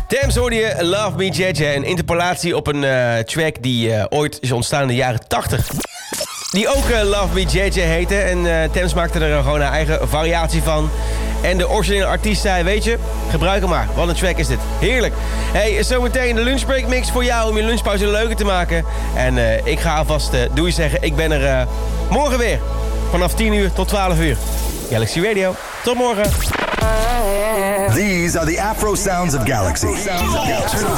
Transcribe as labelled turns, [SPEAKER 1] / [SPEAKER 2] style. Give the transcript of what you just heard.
[SPEAKER 1] Thames hoorde je Love Me JJ, een interpolatie op een track die ooit is ontstaan in de jaren 80. Die ook Love Me JJ heette en Thames maakte er gewoon een eigen variatie van. En de originele artiest zei, weet je, gebruik hem maar. Wat een track is dit. Heerlijk. Hey, zometeen de lunchbreak mix voor jou om je lunchpauze leuker te maken. En ik ga alvast doei zeggen, ik ben er morgen weer. Vanaf 10 uur tot 12 uur. Galaxy Radio. Tot morgen.
[SPEAKER 2] These are the Afro sounds of Galaxy.